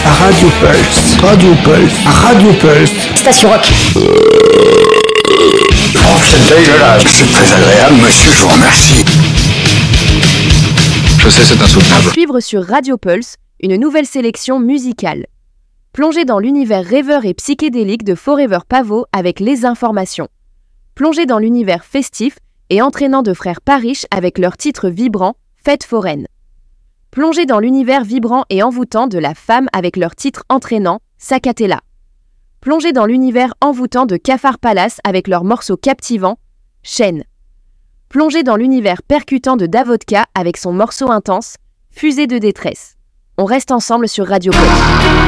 Radio Pulse. Radio Pulse. Radio Pulse. Station Rock. Oh, c'est dégueulasse. C'est très agréable, monsieur, je vous remercie. Je sais, c'est insoutenable. Suivre sur Radio Pulse une nouvelle sélection musicale. Plongez dans l'univers rêveur et psychédélique de Forever Pavot avec Les Informations. Plongez dans l'univers festif et entraînant de Frères Parish avec leur titre vibrant Fête foraine. Plongez dans l'univers vibrant et envoûtant de La Femme avec leur titre entraînant Sacatella. Plongez dans l'univers envoûtant de Cafard Palace avec leur morceau captivant Chaîne. Plongez dans l'univers percutant de Davodka avec son morceau intense Fusée de détresse. On reste ensemble sur Radio Pulse.